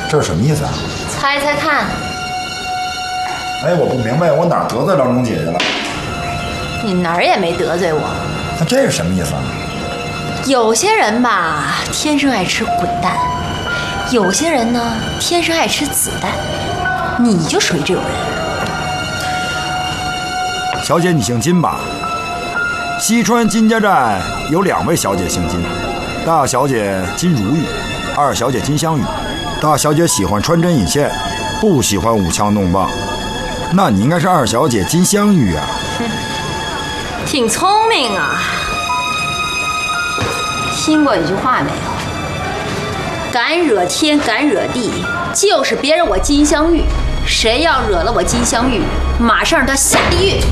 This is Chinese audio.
这是什么意思啊？ 猜猜看。 哎，我不明白，我哪儿得罪了蓉姐姐了？ 你哪儿也没得罪我。 那这是什么意思啊？ 有些人吧，天生爱吃滚蛋；有些人呢，天生爱吃子弹。你就属于这种人。 小姐，你姓金吧？西川金家寨有2位小姐姓金，大小姐金如玉，二小姐金香玉。大小姐喜欢穿针引线，不喜欢舞枪弄棒。那你应该是二小姐金香玉啊。 挺聪明啊。听过一句话没有？敢惹天敢惹地，就是别惹我金镶玉。谁要惹了我金镶玉，马上让他下地狱。